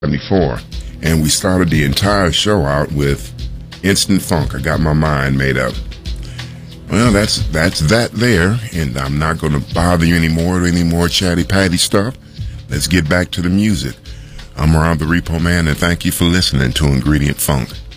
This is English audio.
74. And we started the entire show out with Instant Funk. I got my mind made up. Well, that's that there, and I'm not going to bother you anymore with any more chatty-patty stuff. Let's get back to the music. I'm Rob the Repo Man, and thank you for listening to Ingredient Funk.